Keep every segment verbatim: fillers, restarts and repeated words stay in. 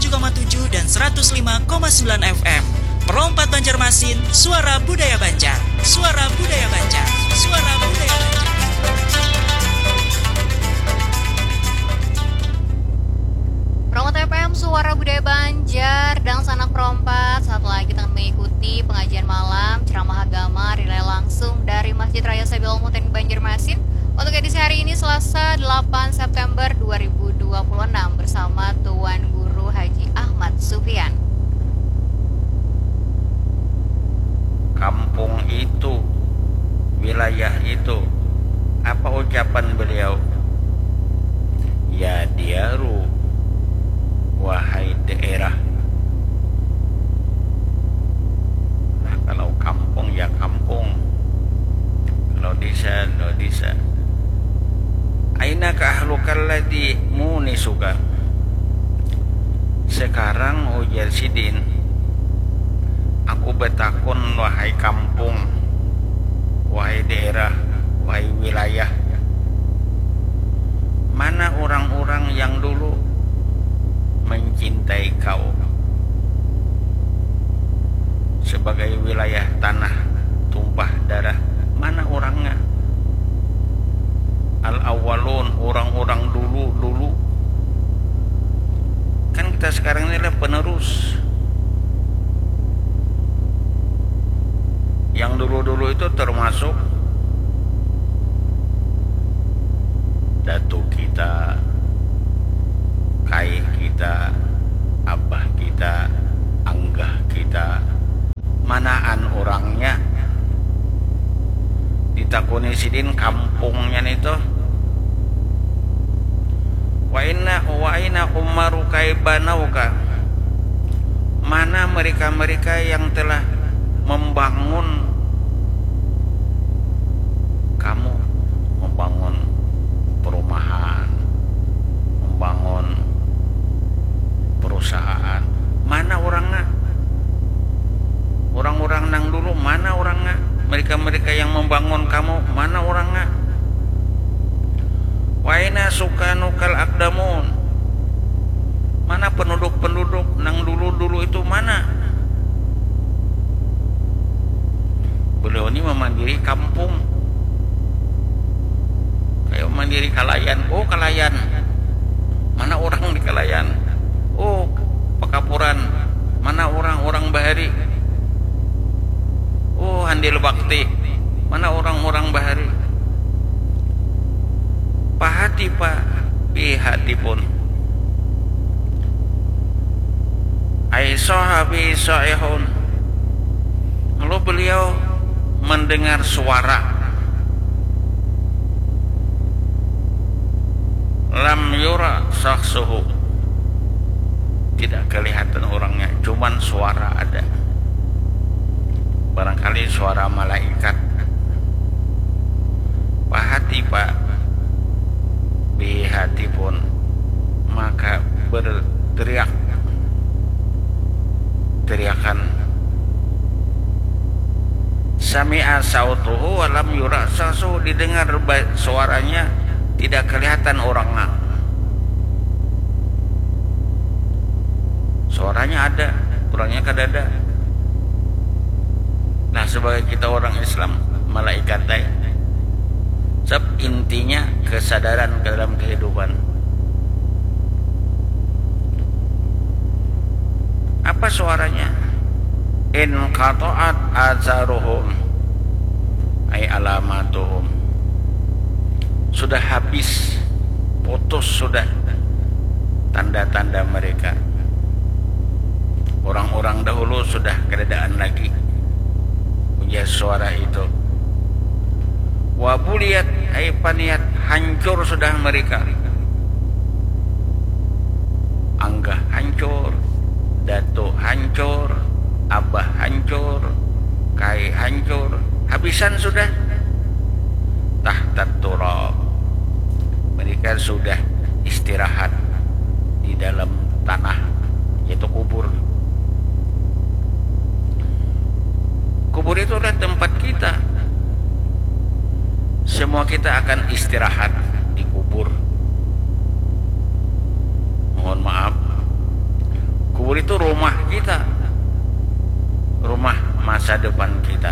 tujuh koma tujuh dan seratus lima koma sembilan F M. Perompat Banjarmasin, suara budaya Banjar. Suara budaya Banjar. Suara budaya Banjar. Perompat F M, suara budaya Banjar dan sanak perompat. Saat lagi kita mengikuti pengajian malam ceramah agama relay langsung dari Masjid Raya Sabilul Mu'min Banjarmasin. Untuk edisi hari ini Selasa delapan September dua ribu dua puluh enam bersama Tuan Guru Haji Ahmad Sufyan. Kampung itu, wilayah itu, apa ucapan beliau? Ya diaru, wahai daerah. Nah, kalau kampung ya kampung, kalau desa, no desa. Aina ka ahlukal ladhi munisuka. Sekarang ujar sidin, aku betakun wahai kampung, wahai daerah, wahai wilayah. Mana orang-orang yang dulu mencintai kau sebagai wilayah tanah tumpah darah? Mana orangnya? Al-awwalun, orang-orang dulu-dulu. Kan kita sekarang ini adalah penerus. Yang dulu-dulu itu termasuk datuk kita, kai kita, abah kita, anggah kita. Manaan orangnya? Ditakuni sidin kampungnya itu. Wa inna wa inna umaru kaibanauka. Mana mereka-mereka yang telah membangun kamu, membangun perumahan, membangun perusahaan? Mana orangnya? Orang-orang nang dulu mana orangnya? Mereka-mereka yang membangun kamu mana orangnya? Waina sukanukal akdamun. Mana penduduk-penduduk nang dulu-dulu itu mana? Beliau ini memandiri kampung, kayak mandiri Kalayan. Oh Kalayan, mana orang di Kalayan? Oh Pekapuran, mana orang-orang Bahari? Oh Handil Bakti, mana orang-orang Bahari? Pahati pak, pihati pun. Aisyah soehun. Lalu beliau mendengar suara. Lam yura sakhsuhu. Tidak kelihatan orangnya, cuman suara ada. Barangkali suara malaikat. Pahati pak, bihati pun, maka berteriak teriakan. Sami'a sautuhu walam yura sakhsuhu. Didengar suaranya, tidak kelihatan orangnya. Suaranya ada, orangnya kada ada. Nah, sebagai kita orang Islam, malaikat teh, sebab intinya kesadaran ke dalam kehidupan. Apa suaranya? In qata'at azaruhum, ay alamatuhum. Sudah habis, putus sudah tanda-tanda mereka. Orang-orang dahulu sudah keadaan lagi. Punya suara itu. Wabuliyat ay paniat, hancur sudah mereka. Anggah hancur, datuk hancur, abah hancur, kai hancur, habisan sudah. Tahtat turab. Mereka sudah istirahat di dalam tanah, yaitu kubur. Kubur itu adalah tempat kita. Semua kita akan istirahat di kubur. Mohon maaf, masa depan kita.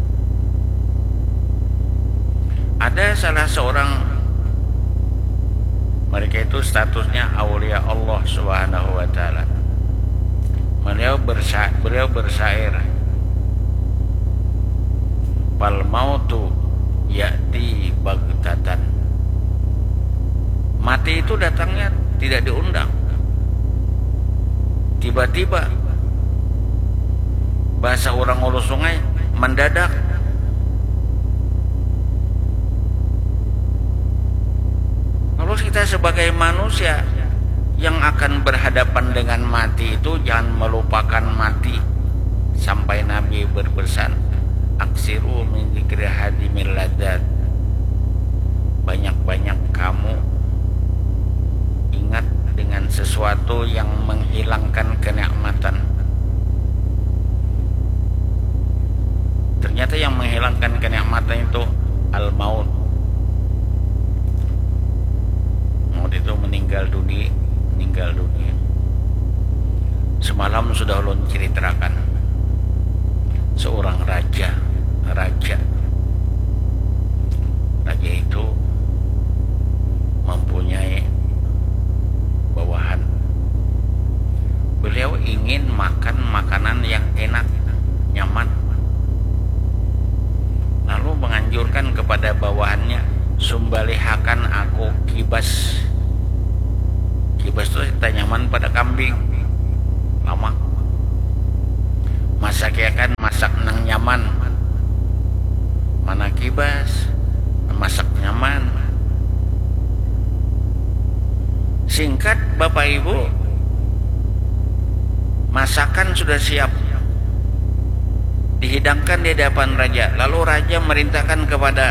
Ada salah seorang, mereka itu statusnya aulia Allah Subhanahu wa taala. Beliau bersa beliau bersair, "Fal mautu ya'ti baghtatan." Mati itu datangnya tidak diundang, tiba-tiba. Bahasa orang Hulu Sungai, mendadak. Kalau kita sebagai manusia yang akan berhadapan dengan mati itu, jangan melupakan mati. Sampai Nabi berpesan, aksiru min dzikri hadimil ladzat. Banyak-banyak kamu ingat dengan sesuatu yang menghilangkan kenikmatan. Ternyata yang menghilangkan kenikmatan itu al-maut. Maut itu meninggal dunia, meninggal dunia. Semalam sudah ulun ceritakan seorang raja, raja. Raja itu mempunyai bawahan. Beliau ingin makan makanan yang enak, nyaman. Lalu menganjurkan kepada bawahannya, sumbalihakan aku kibas. Kibas itu nyaman pada kambing, lama. Masakiakan masak nang nyaman. Mana kibas, masak nyaman. Singkat Bapak Ibu, masakan sudah siap, dihidangkan di hadapan raja. Lalu raja merintahkan kepada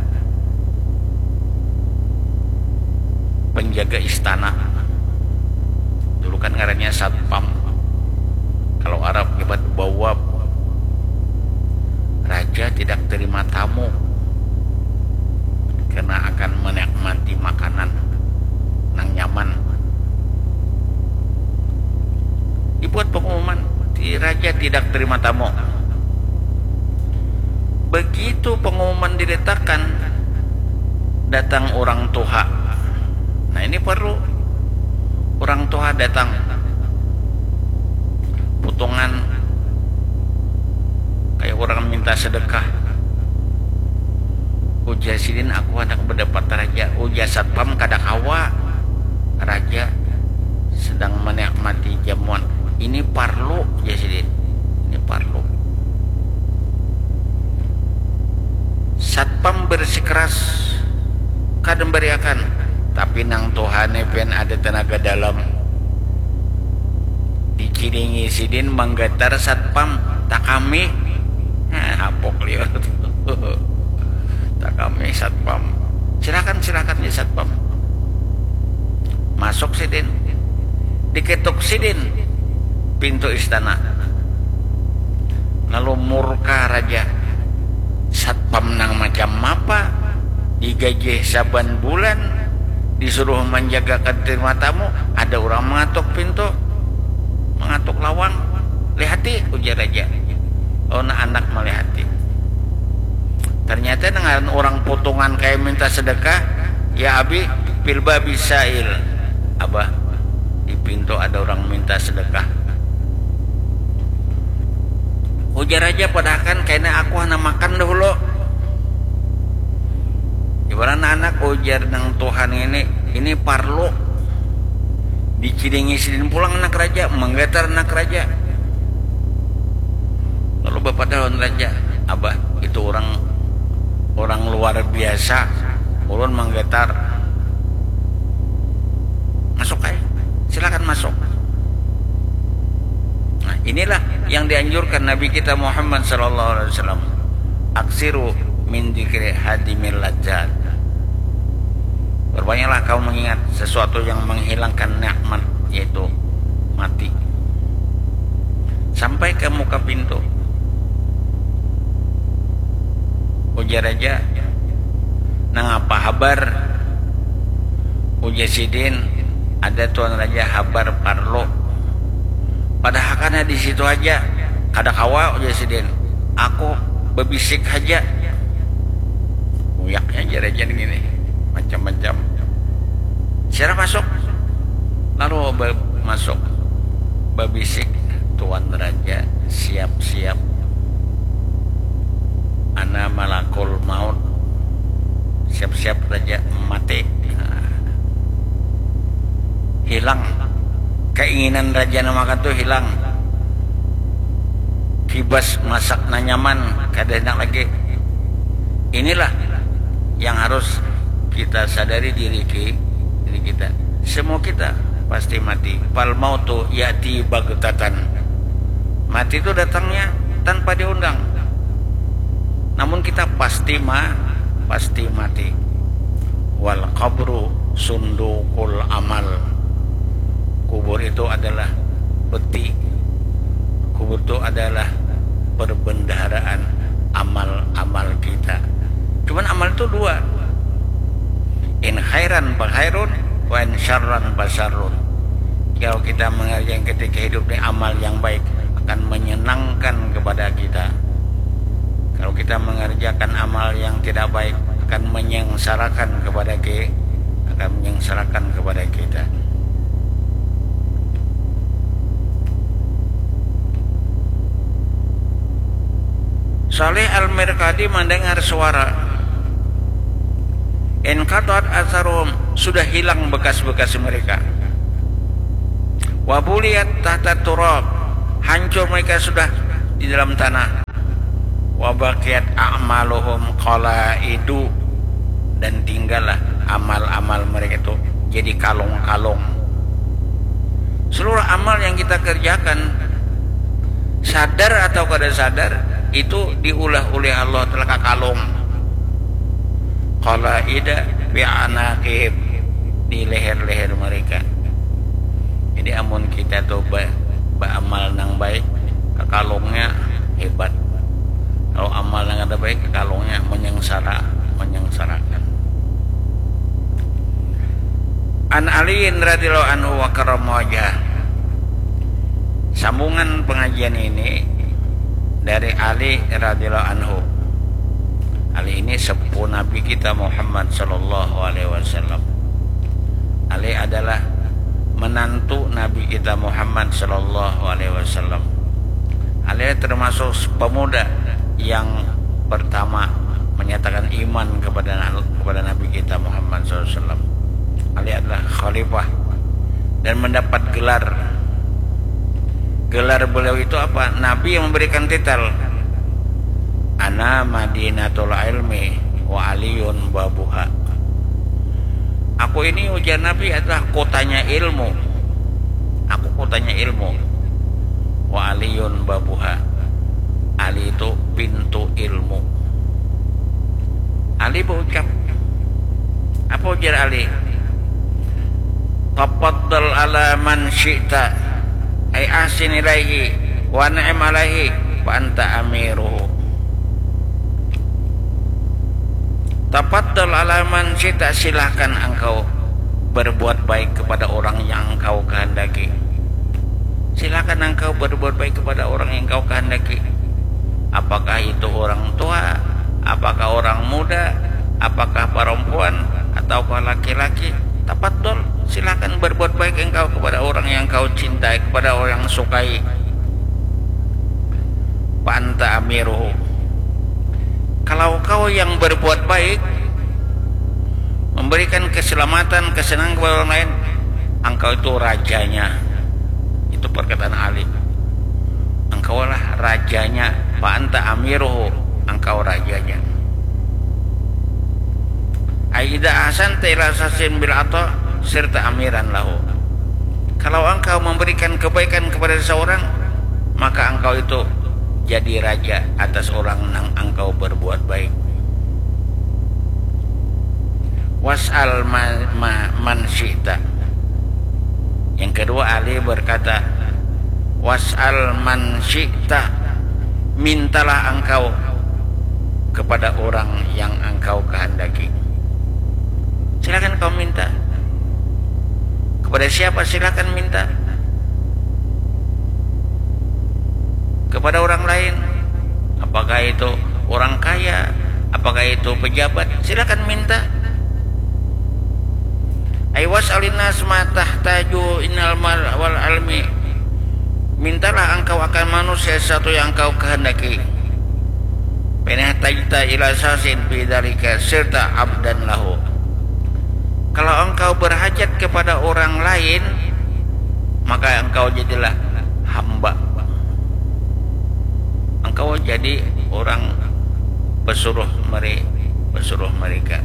penjaga istana, dulu kan ngarannya satpam, kalau Arab hebat bawab. Raja tidak terima tamu karena akan menikmati makanan nang nyaman. Dibuat pengumuman, raja tidak terima tamu. Begitu pengumuman diletakkan, datang orang tua. Nah ini perlu, orang tua datang, potongan kayak orang minta sedekah. Uja sidin aku hendak berdapat raja. Uja satpam kadak hawa. Raja sedang menikmati jamuan. Ini parlu, uja sidin. Ini parlu. Satpam bersikeras kadang beriakan, tapi nang Tuhane pen ada tenaga dalam. Dikiringi sidin menggetar satpam, tak kami hapok liur tak kami satpam. Silakan silakan ya satpam. Masuk sidin, diketuk sidin pintu istana. Lalu murka raja, satpam nang macam apa, digaji saban bulan, disuruh menjaga keterima tamu, ada orang mengatuk pintu, mengatuk lawang. Lihati, ujar raja. Oh, nah anak melihati. Ternyata dengan orang potongan kayak minta sedekah, ya abi pilba bisail. Abah, di pintu ada orang minta sedekah. Ujar aja padahal kayaknya aku hanya makan dahulu. Ibarat anak ujar nang Tuhan ini, ini parlo. Dicidingi sidin pulang anak raja, menggetar anak raja. Lalu bapak daun raja, abah itu orang orang luar biasa, ulun menggetar. Masuk aja, silakan masuk. Nah, inilah yang dianjurkan Nabi kita Muhammad sallallahu alaihi wasallam. Aksiru min dzikri hadimil ladzat. Berbanyaklah kau mengingat sesuatu yang menghilangkan nikmat, yaitu mati. Sampai ke muka pintu, ujar aja, nang apa habar? Ujar sidin, ada tuan raja habar parlo. Padahal karena di situ aja, kada kawa ujar sidin. aku berbisik aja. Uyaknya aja gini, macam-macam. Cara masuk, lalu masuk, berbisik, Tuan Raja siap-siap. Ana malakul maut, siap-siap Raja mati. Nah, hilang keinginan Raja namakan tuh hilang. Kibas masak na nyaman, kada enak lagi. Inilah yang harus kita sadari diri, diri kita. Semua kita pasti mati. Fal mautu yati baghtatan. Mati itu datangnya tanpa diundang. Namun kita pasti ma, pasti mati. Wal qabru sundukul amal. Kubur itu adalah peti. Kubur itu adalah perbendaharaan amal-amal kita. Cuman amal itu dua. In khairan fa khairun wa in syarran fa syarrun. Kalau kita mengerjakan ketika hidup ini amal yang baik akan menyenangkan kepada kita. Kalau kita mengerjakan amal yang tidak baik akan menyengsarakan kepada kita, akan menyengsarakan kepada kita. Saleh Al-Mirqadi mendengar suara. Inqatat atharum, sudah hilang bekas-bekas mereka. Wa buliyat tahta turab, hancur mereka sudah di dalam tanah. Wa baqiyat a'maluhum qalaidu, dan tinggallah amal-amal mereka itu jadi kalung-kalung. Seluruh amal yang kita kerjakan, sadar atau tidak sadar, itu diulah oleh Allah telah kalung. Qalaida bi'anaqib, di leher-leher mereka. Jadi amun kita tuh beramal nang baik, kekalungnya hebat. Kalau amal yang ada baik, kekalungnya menyengsara, menyengsarakan. An Aliin radhiyallahu anhu wa karrama wajhah. Sambungan pengajian ini dari Ali radhiyallahu anhu. Ali ini sepupu Nabi kita Muhammad sallallahu alaihi wasallam. Ali adalah menantu Nabi kita Muhammad sallallahu alaihi wasallam. Ali termasuk pemuda yang pertama menyatakan iman kepada kepada Nabi kita Muhammad sallallahu alaihi wasallam. Ali adalah khalifah dan mendapat gelar. Gelar beliau itu apa? Nabi yang memberikan titel, Ana Madinatul Ilmi wa Aliyun babuha. Aku ini ujian Nabi adalah kotanya ilmu. Aku kotanya ilmu. Wa Aliyun babuha. Ali itu pintu ilmu. Ali berucap, apa ujar Ali? Tafaddal ala man syi'ta, ay ahsin ilaihi wa na'im alaihi wa anta amiruhu. Tafaddal ala man syi'ta, silahkan engkau berbuat baik kepada orang yang engkau kehendaki. Silakan engkau berbuat baik kepada orang yang engkau kehendaki. Apakah itu orang tua, apakah orang muda, apakah perempuan ataukah laki-laki, tafaddal, silakan berbuat baik engkau kepada orang yang engkau cintai, kepada orang yang sukai. Fa anta amiruhu. Kalau kau yang berbuat baik, memberikan keselamatan, kesenangan kepada orang lain, engkau itu rajanya. Itu perkataan Ali. Engkaulah rajanya. Fa anta amiruhu, engkau rajanya. Aida ahsanta ila sasin bil ata serta amiran lahu. Kalau engkau memberikan kebaikan kepada seseorang, maka engkau itu jadi raja atas orang yang engkau berbuat baik. Was'al ma, ma, man syi'ta. Yang kedua, Ali berkata, was'al man syi'ta, mintalah engkau kepada orang yang engkau kehendaki. Silakan kau minta. Kepada siapa silakan minta? Kepada orang lain. apakah itu orang kaya, apakah itu pejabat, silakan minta. Aywas alinas ma tahtaju innal mal wal almi. Mintalah engkau akan manusia sesuatu yang engkau kehendaki. Penah tajta ila sasin bidzalika sirta abdan lahu. Kalau engkau berhajat kepada orang lain, maka engkau jadilah hamba. Engkau jadi orang pesuruh mereka, pesuruh mereka.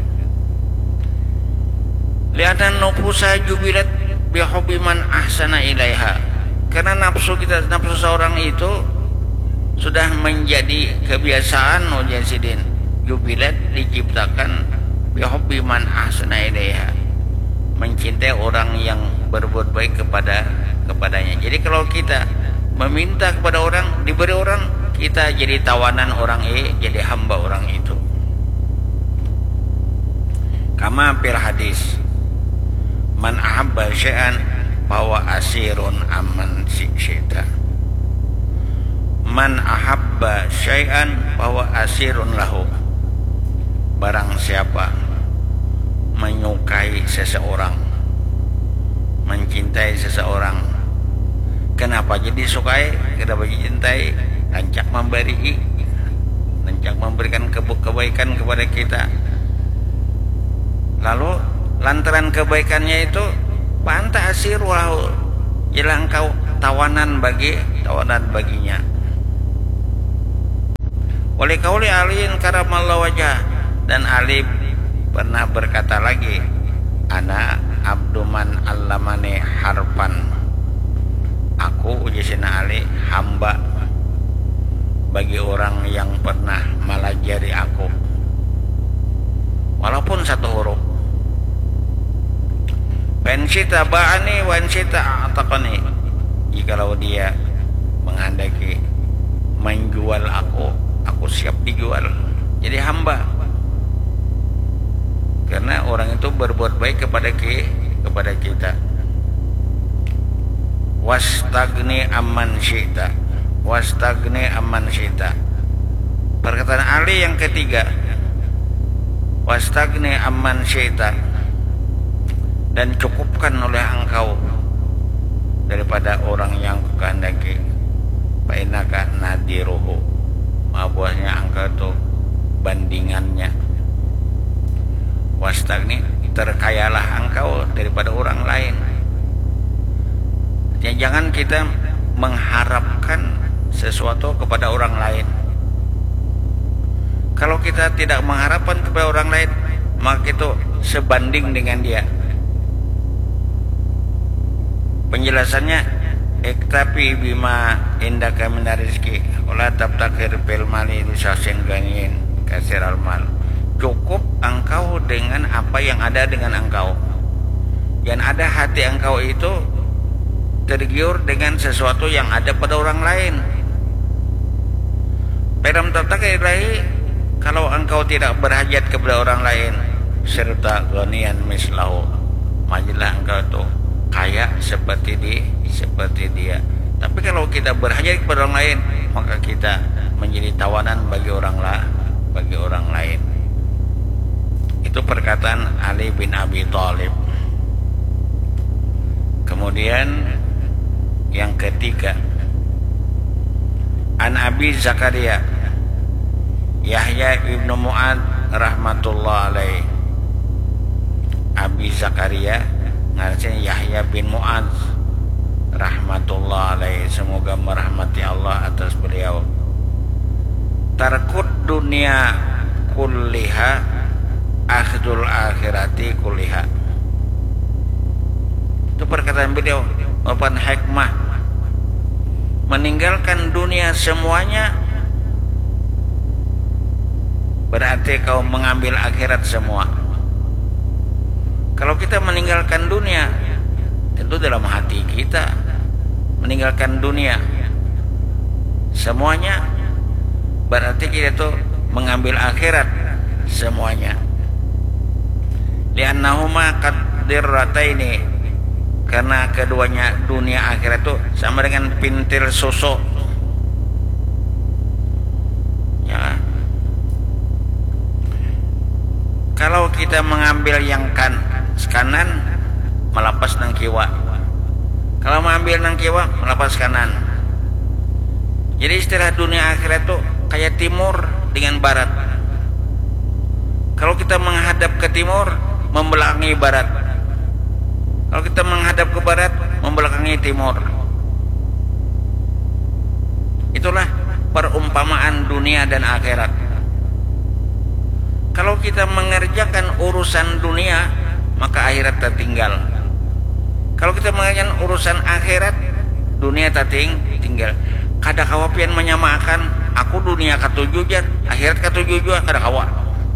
Liatan nufusa jubilat bihubbi man ahsana ilaiha. Karena nafsu kita, nafsu seorang itu sudah menjadi kebiasaan mujasidin. Jubilat diciptakan bihubbi man ahsana ilaiha, mencintai orang yang berbuat baik kepada kepadanya. Jadi kalau kita meminta kepada orang, diberi orang, kita jadi tawanan orang ini, jadi hamba orang itu. Kama fil hadis, man ahabba syai'an bahwa asirun aman syi'ta. Man ahabba syai'an bahwa asirun lahu. Barang siapa menyukai seseorang, mencintai seseorang, kenapa jadi sukai, kenapa jadi cintai? Rancak memberi, rancak memberikan kebaikan kepada kita. Lalu lantaran kebaikannya itu panta asirwahu, ialah engkau tawanan bagi tawanan baginya. Oleh kauli aliin karamallahu wajah, dan Ali pernah berkata lagi, ana abduman allamani harfan. Aku ujisina Ali hamba bagi orang yang pernah melajari aku, walaupun satu huruf. Wansita ba'ani wansita a'taqani. Jikalau dia menghendaki menjual aku, aku siap dijual. Jadi hamba. Karena orang itu berbuat baik kepada kita, kepada kita. Wastagni amman syi'ta. Wastagni amman syi'ta. Perkataan Ali yang ketiga, wastagni amman syi'ta, dan cukupkan oleh engkau daripada orang yang kehendaki. Fainaka nadiruhu, mabuahnya engkau itu bandingannya. Wastagni, terkayalah engkau daripada orang lain. Ya, jangan kita mengharapkan sesuatu kepada orang lain. Kalau kita tidak mengharapkan kepada orang lain, maka itu sebanding dengan dia. Penjelasannya, iktafi bima indaka minar rizki wala tabtakir bil mali lisasin ganin kasir al mal. Cukup engkau dengan apa yang ada dengan engkau. Yang ada hati engkau itu tergiur dengan sesuatu yang ada pada orang lain. Peram tabtakir ilahi, kalau engkau tidak berhajat kepada orang lain, serta ghaniyan mislahu, majilah engkau itu kaya seperti di seperti dia. Tapi kalau kita berhajat kepada orang lain, maka kita menjadi tawanan bagi orang lah bagi orang lain. Itu perkataan Ali bin Abi Thalib. Kemudian yang ketiga, An Abi Zakaria Yahya ibnu Mu'ad rahmatullah alaih. Abi Zakaria ngarsanya Yahya bin Mu'ad rahmatullah alaih, semoga merahmati Allah atas beliau. Tarkud dunia kulliha akhdul akhirati kulliha. Itu perkataan beliau, merupakan hikmah. Meninggalkan dunia semuanya berarti kau mengambil akhirat semua. Kalau kita meninggalkan dunia, tentu dalam hati kita meninggalkan dunia semuanya, berarti kita itu mengambil akhirat semuanya. Li'annahuma qadirrataini, karena keduanya dunia akhirat itu sama dengan pintil susu. Kalau kita mengambil yang kan kanan, melepas nang kiwa. Kalau mengambil nang kiwa, melepas kanan. Jadi istilah dunia akhirat tuh kayak timur dengan barat. Kalau kita menghadap ke timur, membelakangi barat. Kalau kita menghadap ke barat, membelakangi timur. Itulah perumpamaan dunia dan akhirat. Kalau kita mengerjakan urusan dunia, maka akhirat tertinggal. Kalau kita mengerjakan urusan akhirat, dunia tertinggal. Kada kawa pian menyamakan, aku dunia katuju jan, akhirat katuju juga kada kawa.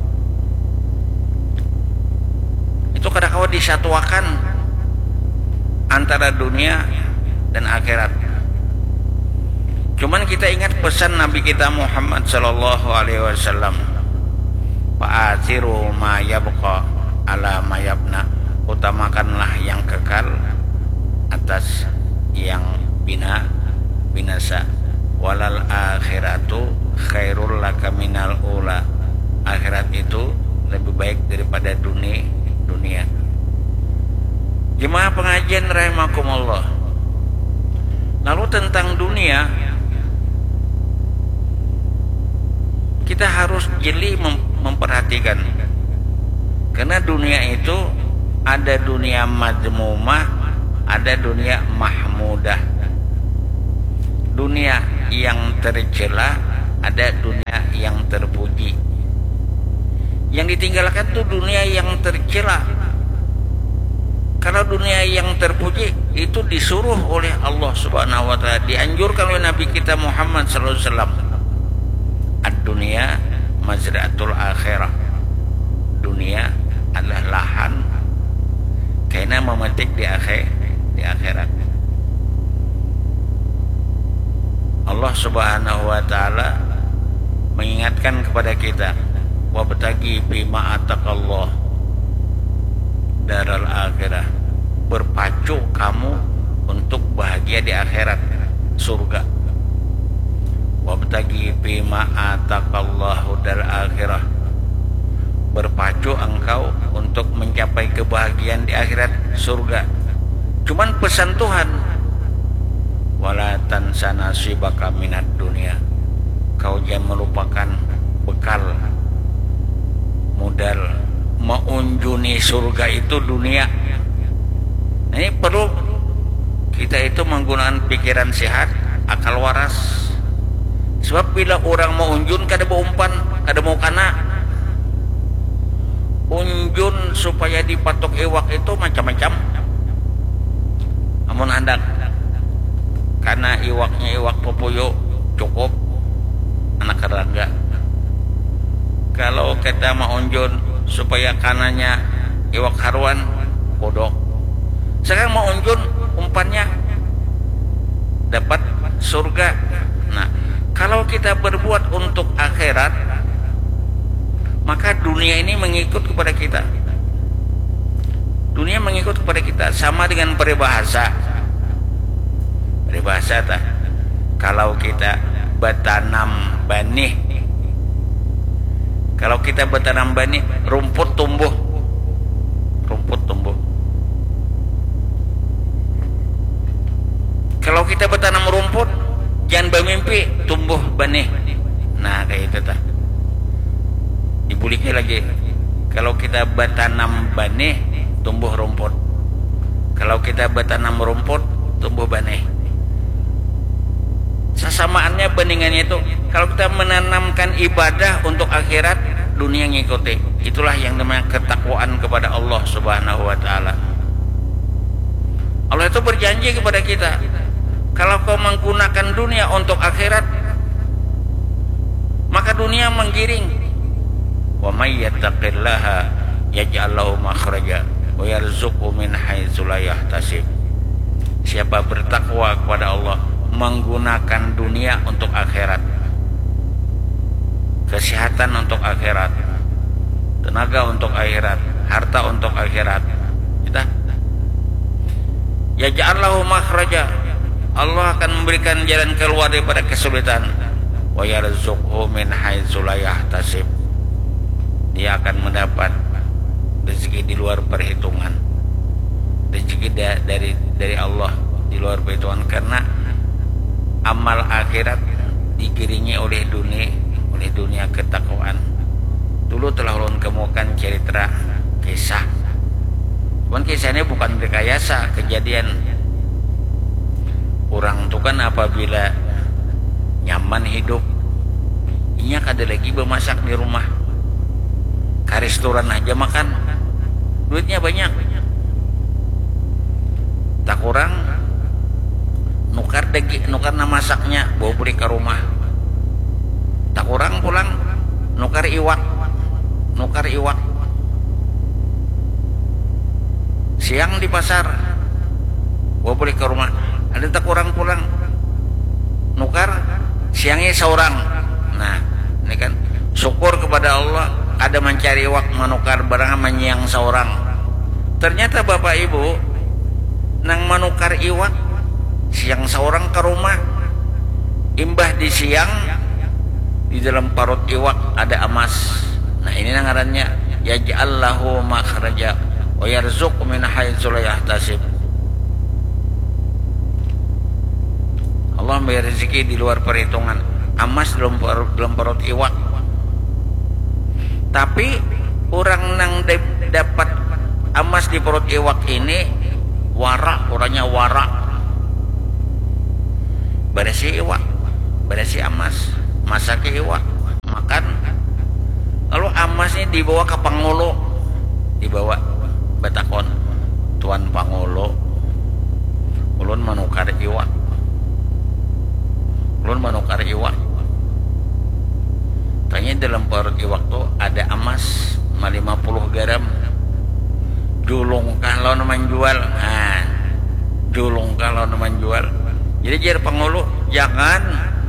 Itu kada kawa disatuakan antara dunia dan akhirat. Cuman kita ingat pesan Nabi kita Muhammad sallallahu alaihi wasallam. Fa'athiru ma yabqa ala ma yabna. Utamakanlah yang kekal atas yang bina binasa. Walal akhiratu khairul laka minal ula. Akhirat itu lebih baik daripada dunia dunia. Jemaah pengajian rahimakumullah. Lalu tentang dunia, kita harus jeli mem memperhatikan, karena dunia itu ada dunia madmumah, ada dunia mahmudah. Dunia yang tercela, ada dunia yang terpuji. Yang ditinggalkan itu dunia yang tercela. Kalau dunia yang terpuji itu disuruh oleh Allah Subhanahu wa taala, dianjurkan oleh Nabi kita Muhammad sallallahu alaihi wasallam. Ad-dunya mazra'atul akhirah. Dunia adalah lahan karena memetik di akhir di akhirat. Allah Subhanahu wa taala mengingatkan kepada kita, wabtagi bima ataqallah daral akhirah. Berpacu kamu untuk bahagia di akhirat, surga. Wabtagi bima ataqallahu dal akhirah. Berpacu engkau untuk mencapai kebahagiaan di akhirat, surga. Cuman pesan Tuhan, wala tansa nasibaka minad dunia. Kau jangan melupakan bekal modal mengunjungi surga itu dunia. Ini perlu kita itu menggunakan pikiran sehat, akal waras. Sebab bila orang mau unjun kada mau umpan, kada mau kana. Unjun supaya dipatok ewak itu macam-macam. Amun hendak karena iwaknya iwak popuyo cukup anak keraga. Kalau kita mau unjun supaya kanannya iwak haruan kodok. Sekarang mau unjun umpannya dapat surga. Nah, kalau kita berbuat untuk akhirat, maka dunia ini mengikut kepada kita. Dunia mengikut kepada kita, sama dengan peribahasa. Peribahasa tak? Kalau kita bertanam benih, kalau kita bertanam benih, rumput tumbuh, rumput tumbuh. Kalau kita bertanam rumput, jangan bermimpi tumbuh benih. Nah, kayak itu tak. Dibuliknya lagi. Kalau kita bertanam benih, tumbuh rumput. Kalau kita bertanam rumput, tumbuh benih. Sesamaannya bandingannya itu, kalau kita menanamkan ibadah untuk akhirat, dunia ngikuti. Itulah yang namanya ketakwaan kepada Allah Subhanahu wa taala. Allah itu berjanji kepada kita, kalau kau menggunakan dunia untuk akhirat, maka dunia menggiring. Wa may yattaqillaha yaj'al lahu makhraja wa yarzuqhu min haitsu la yahtasib. Siapa bertakwa kepada Allah, menggunakan dunia untuk akhirat, kesehatan untuk akhirat, tenaga untuk akhirat, harta untuk akhirat, kita yaj'allahu makhraja, Allah akan memberikan jalan keluar daripada kesulitan. Wa yarzuqhu min haitsu la yahtasib, dia akan mendapat rezeki di luar perhitungan, rezeki da, dari dari Allah di luar perhitungan, karena amal akhirat digiringi oleh dunia oleh dunia ketakwaan. Dulu telah ulun kemukan cerita kisah, cuman kisahnya bukan rekayasa kejadian. Orang tuh kan apabila nyaman hidup, inya kada lagi bermasak di rumah, ke restoran aja makan, duitnya banyak. Tak kurang nukar daging, nukar na masaknya bawa beli ke rumah. Tak kurang pulang nukar iwak, nukar iwak. Siang di pasar bawa beli ke rumah. Ada tak kurang pulang nukar siangnya seorang. Nah, ini kan syukur kepada Allah ada mencari iwak menukar barang menyiang seorang. Ternyata Bapak Ibu nang menukar iwak siang seorang ke rumah, imbah di siang di dalam parut iwak ada emas. Nah, ini ngarannya yaj'allahu makhraja wa yarzuqu min haitsu la yahtasib. Allah memberi rezeki di luar perhitungan. Emas dalam parut, dalam parut iwak. Tapi orang nang dapat emas di perut iwak ini warak, orangnya warak. Beresi iwak, beresi emas, masak iwak, makan. Lalu emasnya dibawa ke Pangulo, dibawa batakon, Tuan Pangulo, ulun menukar iwak, ulun menukar iwak. Tanya dalam perut iwak tuh ada emas lima puluh garam. Julung kalau menjual, nah, julung kalau menjual. Jadi jar Pangulo jangan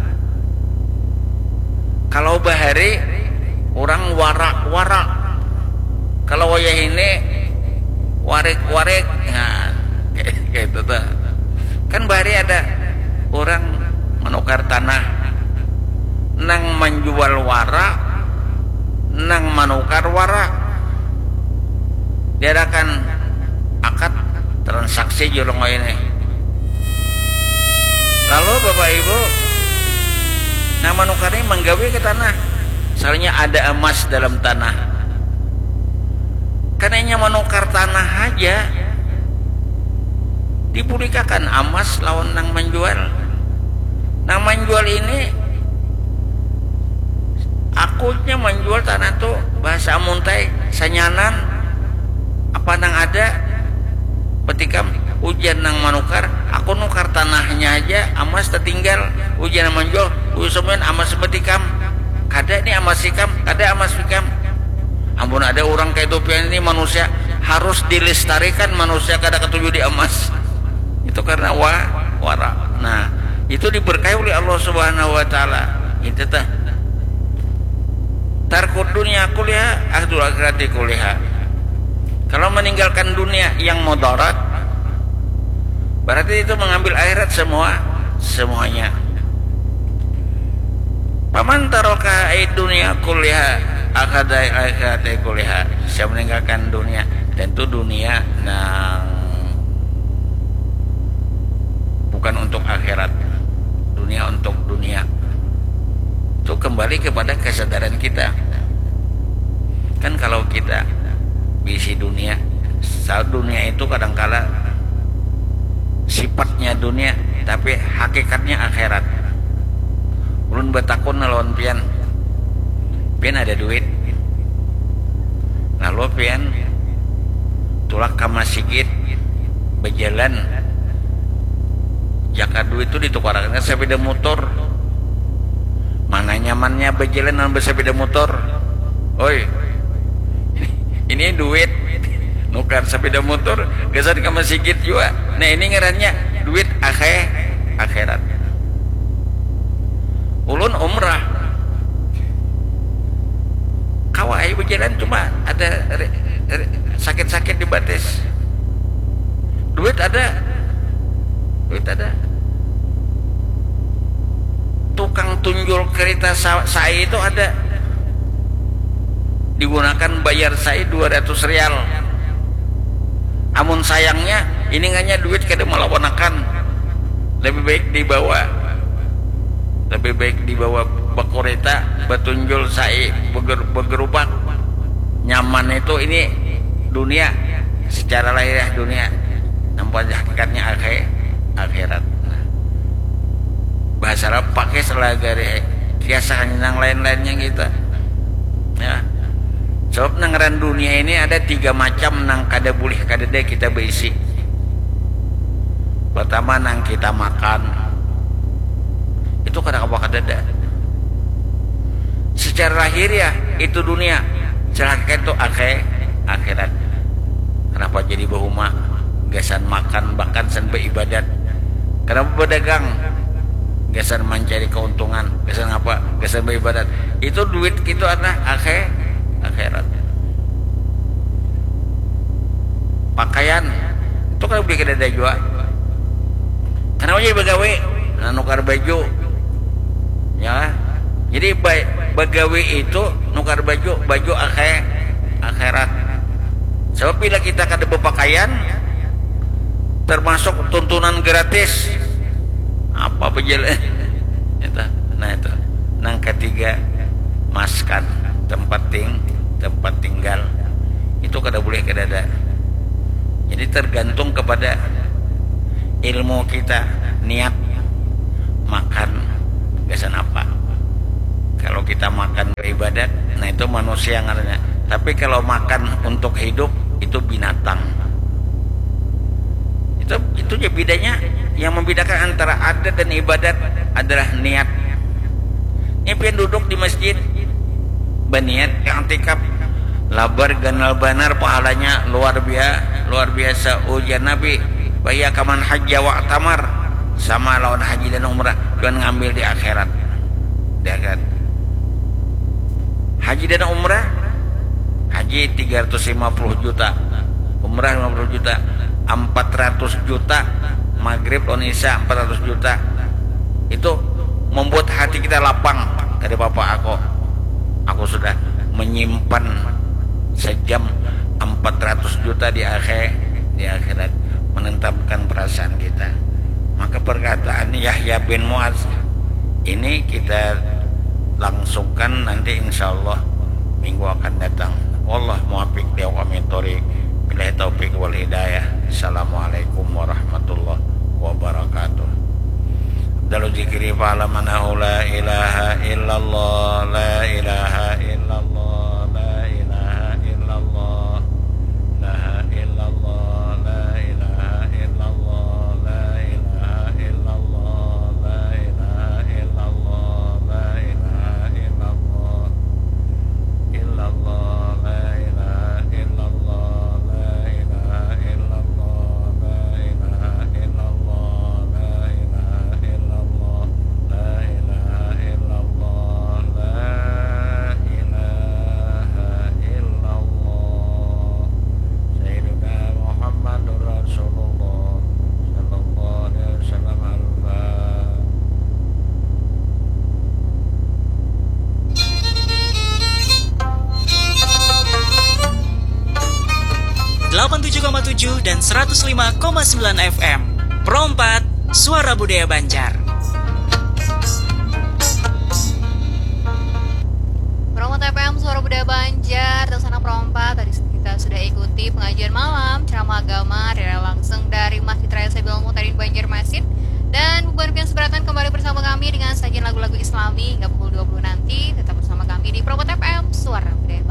kalau bahari orang warak-warak, kalau wayah ini warek-warek, nah, kayak itu tuh. Kan bahari ada orang menukar tanah, nang menjual warak, nang menukar warak, diadakan akad transaksi julung ini. Lalu Bapak Ibu nama nukarnya menggawe ke tanah, misalnya ada emas dalam tanah, karena menukar tanah aja dipulikakan emas lawan nang menjual. Nang menjual ini akutnya menjual tanah tuh bahasa muntai sanyanan apa nang ada ketika ujian nang manukar, aku nukar tanahnya aja emas tertinggal, ujian nang menjual usumen emas sepetikam, kada ini emas sikam, kada emas sikam. Ampun, ada orang kayak Topian ini manusia harus dilestarikan, manusia kada ketujuh di emas. Itu karena wa wara. Nah, itu diberkahi oleh Allah Subhanahu wa taala. Itu tah. Tarkud dunia kuliah, akhdul akhirati kuliah. Kalau meninggalkan dunia yang mudarat, berarti itu mengambil akhirat semua, semuanya. Paman taroka ay dunia kuliah, akadai akhirati kuliah. Saya meninggalkan dunia, tentu dunia nang bukan untuk akhirat, dunia untuk dunia. Itu kembali kepada kesadaran kita. Kan kalau kita bisi dunia, saat dunia itu kadangkala sifatnya dunia, tapi hakikatnya akhirat. Ulun betakun lawan pian, pian ada duit, lalu pian tulak ke masjid berjalan, jaka duit itu ditukarkan ke sepeda motor. Mana nyamannya berjalan dengan bersepeda motor? Oi, ini duit nukar sepeda motor geser ke masjid juga. Nah, ini ngarannya duit akhir akhirat. Ulun umrah kawai berjalan cuma ada sakit-sakit di batis. Duit ada, duit ada. Tukang tunjul kereta saya itu ada. digunakan bayar saya dua ratus rial. Amun sayangnya ini nganya duit kada melawanakan, lebih baik dibawa lebih baik dibawa bakoreta batunjul saya beger, begerubak nyaman. Itu ini dunia secara lahiriah dunia, nampak hakikatnya akhir akhirat. Nah, bahasa Arab pakai selagari kiasan yang lain-lainnya gitu ya. Sebab nangran dunia ini ada tiga macam nang kada boleh kada deh kita berisi. Pertama nang kita makan itu kada apa kada dah. Secara lahir ya itu dunia, secara hakikat itu akhir akhirat. Kenapa jadi bahuma gasan makan bahkan san beribadat? Kenapa berdagang gasan mencari keuntungan, gasan apa? Gasan beribadat. Itu duit itu adalah akhir akhirat. Pakaian itu kan beli kada jual. Kenapa jadi begawe nah, nukar baju ya. Jadi begawe itu nukar baju baju akhir akhirat. Sebab bila kita kada berpakaian termasuk tuntunan gratis apa berjalan itu. Nah itu nang ketiga maskan, tempat ting tempat tinggal itu kada boleh kada ada. Jadi tergantung kepada ilmu kita, niat makan gasan apa. Kalau kita makan beribadat, nah itu manusia ngarannya. Tapi kalau makan untuk hidup itu binatang. Itu itu ya bedanya. Yang membedakan antara adat dan ibadat adalah niat. Ini pian duduk di masjid baniat yang tikap labar ganal banar pahalanya luar biasa luar biasa. Ujian Nabi bahaya kaman haji wa tamar sama lawan haji dan umrah dan ngambil di akhirat. Ya kan? Haji dan umrah, haji tiga ratus lima puluh juta, umrah lima puluh juta, empat ratus juta, maghrib lawan isya empat ratus juta. Itu membuat hati kita lapang. Kada apa-apa aku aku sudah menyimpan sejam empat ratus juta di akhir di akhirat, menentapkan perasaan kita. Maka perkataan Yahya bin Mu'adz ini kita langsungkan nanti insyaallah minggu akan datang. Wallah muwaffiq li aqwamit thoriq. Billahi taufiq wal hidayah. Assalamualaikum warahmatullahi wabarakatuh. Dalu zikri fa'ala manahu la ilaha illallah la ilaha illallah la ilaha illallah la illallah la ilaha illallah la ilaha illallah la ilaha illallah la ilaha illallah illallah la ilaha illallah la ilaha illallah la ilaha illallah la ilaha illallah la ilaha illallah la ilaha illallah Sayyidina Muhammadur Rasulullah sallallahu alaihi wasallam. Al-Fatihah. delapan puluh tujuh koma tujuh dan seratus lima koma sembilan F M. Pro empat, Suara Budaya Banjar. Promote F M Suara Budaya Banjar, Tasana Pro empat. Tadi kita sudah ikuti pengajian malam, ceramah agama dari langsung dari Masjid Raya Sabil Mutarin Banjarmasin. Dan beban pian seberatan kembali bersama kami dengan sajian lagu-lagu Islami hingga pukul dua puluh nanti. Tetap bersama kami di Promote F M Suara Budaya Banjar.